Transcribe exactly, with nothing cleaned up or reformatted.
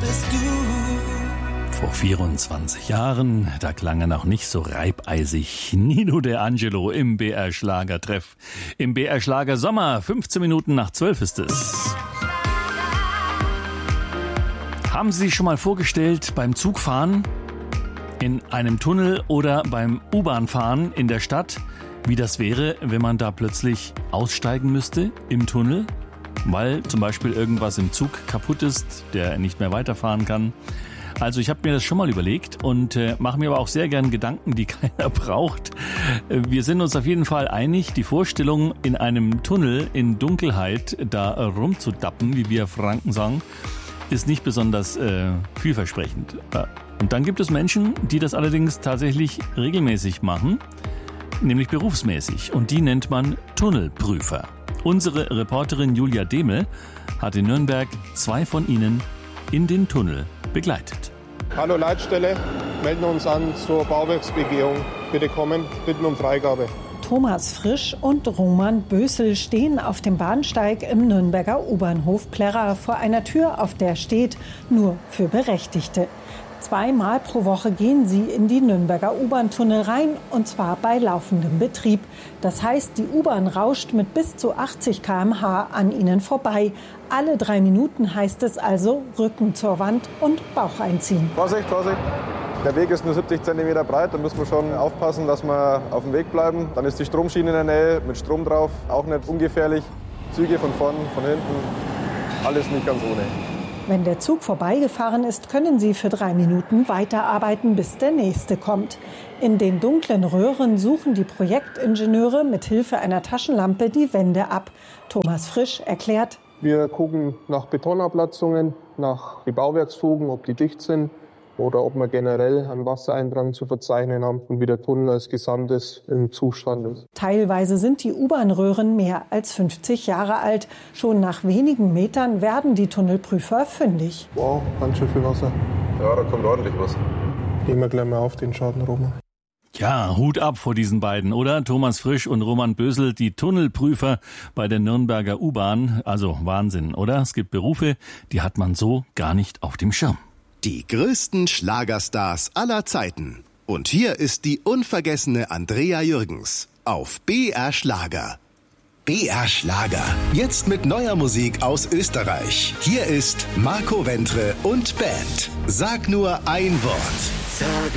bist du. Vor vierundzwanzig Jahren, da klang er noch nicht so reibeisig. Nino De Angelo im B R Schlagertreff. Im B R Schlager Sommer, fünfzehn Minuten nach zwölf ist es. Haben Sie sich schon mal vorgestellt, beim Zugfahren, in einem Tunnel oder beim U-Bahn-Fahren in der Stadt, wie das wäre, wenn man da plötzlich aussteigen müsste im Tunnel, weil zum Beispiel irgendwas im Zug kaputt ist, der nicht mehr weiterfahren kann? Also ich habe mir das schon mal überlegt und äh, mache mir aber auch sehr gern Gedanken, die keiner braucht. Wir sind uns auf jeden Fall einig, die Vorstellung, in einem Tunnel in Dunkelheit da rumzudappen, wie wir Franken sagen, ist nicht besonders äh, vielversprechend. Und dann gibt es Menschen, die das allerdings tatsächlich regelmäßig machen, nämlich berufsmäßig. Und die nennt man Tunnelprüfer. Unsere Reporterin Julia Demel hat in Nürnberg zwei von ihnen in den Tunnel begleitet. Hallo Leitstelle, melden uns an zur Bauwerksbegehung. Bitte kommen, bitten um Freigabe. Thomas Frisch und Roman Bösel stehen auf dem Bahnsteig im Nürnberger U-Bahnhof Plärrer vor einer Tür, auf der steht "Nur für Berechtigte". Zweimal pro Woche gehen sie in die Nürnberger U-Bahn-Tunnel rein, und zwar bei laufendem Betrieb. Das heißt, die U-Bahn rauscht mit bis zu achtzig Kilometer pro Stunde an ihnen vorbei. Alle drei Minuten heißt es also Rücken zur Wand und Bauch einziehen. Vorsicht, Vorsicht! Der Weg ist nur siebzig Zentimeter breit, da müssen wir schon aufpassen, dass wir auf dem Weg bleiben. Dann ist die Stromschiene in der Nähe mit Strom drauf, auch nicht ungefährlich. Züge von vorn, von hinten, alles nicht ganz ohne. Wenn der Zug vorbeigefahren ist, können sie für drei Minuten weiterarbeiten, bis der nächste kommt. In den dunklen Röhren suchen die Projektingenieure mit Hilfe einer Taschenlampe die Wände ab. Thomas Frisch erklärt: Wir gucken nach Betonablatzungen, nach die Bauwerksfugen, ob die dicht sind oder ob wir generell einen Wassereindrang zu verzeichnen haben und wie der Tunnel als Gesamtes im Zustand ist. Teilweise sind die U-Bahn-Röhren mehr als fünfzig Jahre alt. Schon nach wenigen Metern werden die Tunnelprüfer fündig. Wow, ganz schön viel Wasser. Ja, da kommt ordentlich was. Nehmen wir gleich mal auf den Schaden, Roman. Ja, Hut ab vor diesen beiden, oder? Thomas Frisch und Roman Bösel, die Tunnelprüfer bei der Nürnberger U-Bahn. Also Wahnsinn, oder? Es gibt Berufe, die hat man so gar nicht auf dem Schirm. Die größten Schlagerstars aller Zeiten. Und hier ist die unvergessene Andrea Jürgens auf B R Schlager. B R Schlager. Jetzt mit neuer Musik aus Österreich. Hier ist Marco Ventre und Band. Sag nur ein Wort. Sag